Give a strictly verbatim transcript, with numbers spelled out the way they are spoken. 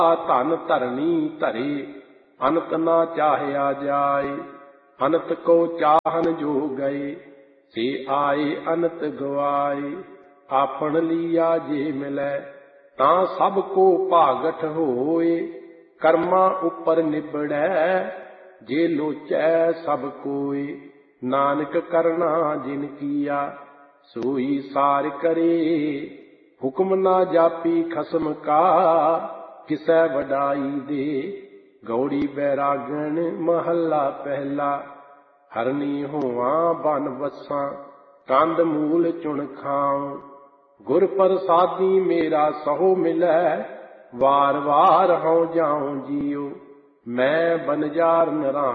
ਧਨ ਧਰਨੀ ਧਰੇ, ਅਨੰਤ ਨਾ ਚਾਹਿਆ ਜਾਏ। ਅਨੰਤ ਕੋ ਚਾਹਨ ਜੋ ਗਏ, ਸੇ ਆਏ ਅਨੰਤ ਗਵਾਏ। ਆਪਣ ਲੀਆ ਜੇ ਮਿਲੈ, ਤਾਂ ਸਭ ਕੋ ਭਾਗਠ ਹੋਏ। ਕਰਮਾਂ ਉੱਪਰ ਨਿਬੜੈ, ਜੇ ਲੋਚੈ ਸਭ ਕੋਏ। ਨਾਨਕ ਕਰਨਾ ਜਿਨ ਕੀਆ, ਸੋਈ ਸਾਰ ਕਰੇ। ਹੁਕਮ ਨਾ ਜਾਪੀ ਖਸਮ ਕਾ, ਕਿਸੈ ਵਡਾਈ ਦੇ। ਗੌੜੀ ਬੈਰਾਗਣ ਮਹੱਲਾ ਪਹਿਲਾ। ਹਰਨੀ ਹੋਵਾਂ ਬਨ ਵਸਾਂ, ਕੰਦ ਮੂਲ ਚੁਣ ਖਾਉ। ਗੁਰ ਪ੍ਰਸਾਦੀ ਮੇਰਾ ਸਹੁ ਮਿਲੈ, ਵਾਰ ਵਾਰ ਹਉ ਜਾਉ ਜੀਉ। ਮੈਂ ਬਨਜਾਰ ਨਰਾਂ